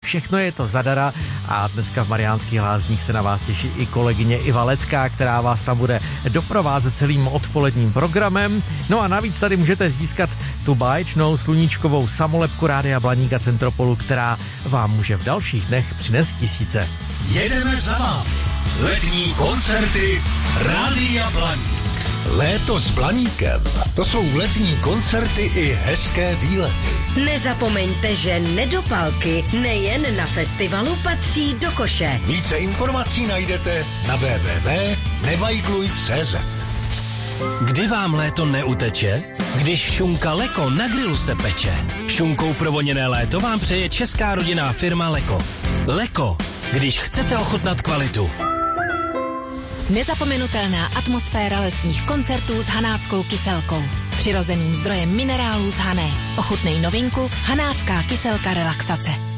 všechno je to zadara a dneska v Mariánských Lázních se na vás těší i kolegyně Iva Lecká, která vás tam bude doprovázet celým odpoledním programem. No a navíc tady můžete získat tu báječnou sluníčkovou samolepku Rádia Blaník a Centropolu, která vám může v dalších dnech přinést tisíce. Jedeme za vámi. Letní koncerty Rádia Blaník. Léto s Blaníkem. To jsou letní koncerty i hezké výlety. Nezapomeňte, že nedopalky nejen na festivalu patří do koše. Více informací najdete na www.nevajgluj.cz. Kdy vám léto neuteče? Když šunka Leko na grilu se peče. Šunkou provoněné léto vám přeje česká rodinná firma Leko. Leko, když chcete ochutnat kvalitu. Nezapomenutelná atmosféra letních koncertů s hanáckou kyselkou. Přirozeným zdrojem minerálů z Hané. Ochutnej novinku Hanácká kyselka relaxace.